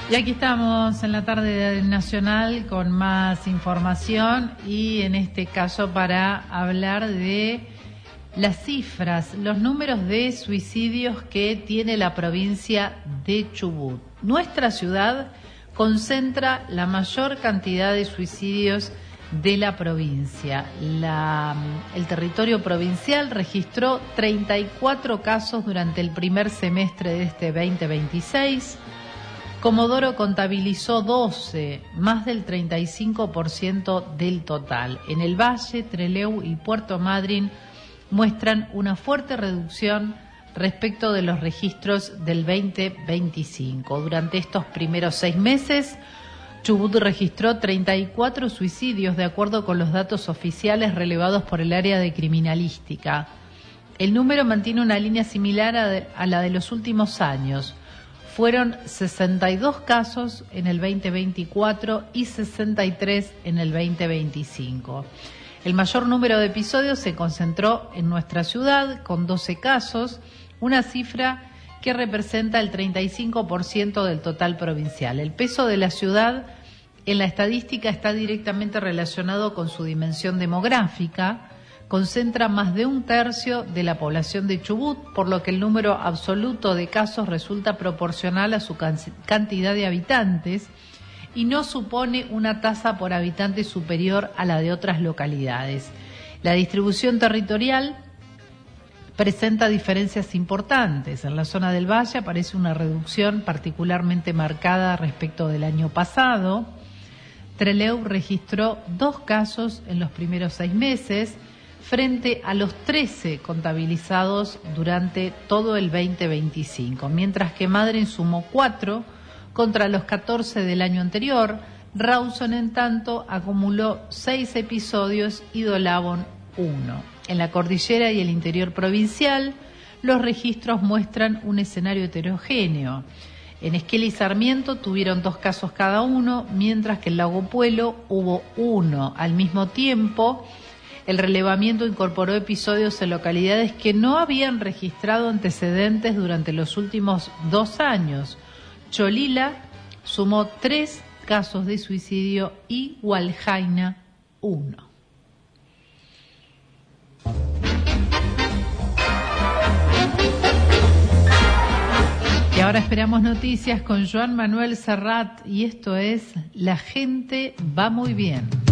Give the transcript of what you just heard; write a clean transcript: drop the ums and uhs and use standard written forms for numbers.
Y aquí estamos en la tarde nacional con más información y en este caso para hablar de las cifras, los números de suicidios que tiene la provincia de Chubut. Nuestra ciudad concentra la mayor cantidad de suicidios de la provincia. El territorio provincial registró 34 casos durante el primer semestre de este 2026. Comodoro contabilizó 12, más del 35% del total. En el Valle, Trelew y Puerto Madryn muestran una fuerte reducción respecto de los registros del 2025. Durante estos primeros 6 meses, Chubut registró 34 suicidios de acuerdo con los datos oficiales relevados por el área de criminalística. El número mantiene una línea similar a la de los últimos años. Fueron 62 casos en el 2024 y 63 en el 2025. El mayor número de episodios se concentró en nuestra ciudad, con 12 casos, una cifra que representa el 35% del total provincial. El peso de la ciudad en la estadística está directamente relacionado con su dimensión demográfica. Concentra más de 1/3 de la población de Chubut, por lo que el número absoluto de casos resulta proporcional a su cantidad de habitantes y no supone una tasa por habitante superior a la de otras localidades. La distribución territorial presenta diferencias importantes. En la zona del Valle aparece una reducción particularmente marcada respecto del año pasado. Trelew registró 2 casos en los primeros 6 meses, frente a los 13 contabilizados durante todo el 2025, mientras que Madryn sumó 4 contra los 14 del año anterior. Rawson, en tanto, acumuló 6 episodios y Dolabón 1. En la cordillera y el interior provincial, los registros muestran un escenario heterogéneo. En Esquel y Sarmiento tuvieron 2 casos cada uno, mientras que en Lago Puelo hubo 1 al mismo tiempo. El relevamiento incorporó episodios en localidades que no habían registrado antecedentes durante los últimos 2 años. Cholila sumó 3 casos de suicidio y Hualjaina 1. Y ahora esperamos noticias con Joan Manuel Serrat y esto es La gente va muy bien.